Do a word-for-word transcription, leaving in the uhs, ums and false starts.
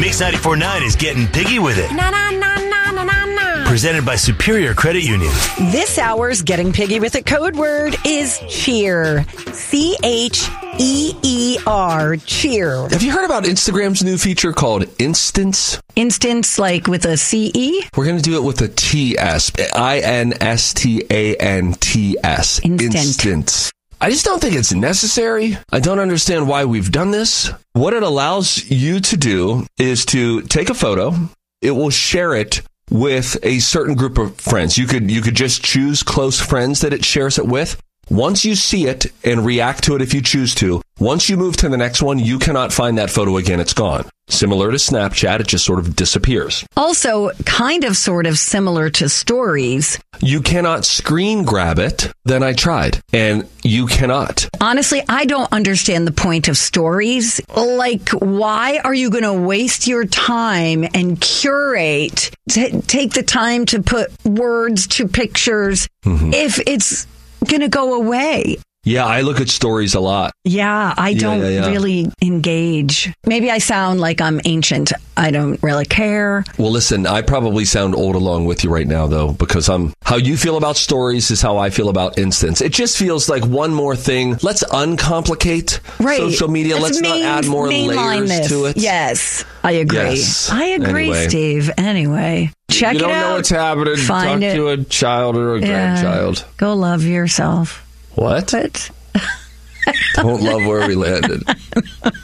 Mix ninety-four point nine is getting piggy with it. Na na na na na na na. Presented by Superior Credit Union. This hour's Getting Piggy with a code word is cheer. C H E E R. Cheer. Have you heard about Instagram's new feature called Instance? Instance like with a C E? We're going to do it with a T S. I N S T A N T S. Instant. Instance. I just don't think it's necessary. I don't understand why we've done this. What it allows you to do is to take a photo. It will share it with a certain group of friends. You could you could just choose close friends that it shares it with. Once you see it and react to it if you choose to, once you move to the next one, you cannot find that photo again. It's gone. Similar to Snapchat, it just sort of disappears. Also, kind of sort of similar to stories. You cannot screen grab it. Then I tried, and you cannot. Honestly, I don't understand the point of stories. Like, why are you going to waste your time and curate, t- take the time to put words to pictures mm-hmm. if it's going to go away? Yeah, I look at stories a lot. Yeah, I don't yeah, yeah, yeah. really engage. Maybe I sound like I'm ancient. I don't really care. Well, listen, I probably sound old along with you right now, though, because I'm how you feel about stories is how I feel about Instance. It just feels like one more thing. Let's uncomplicate right. social media. Let's, Let's main, not add more layers this. to it. Yes, I agree. Yes. I agree, anyway. Steve. Anyway. Check you it out. You don't know what's happening. Find Talk it. to a child or a yeah. grandchild. Go love yourself. What? What? Don't love where we landed.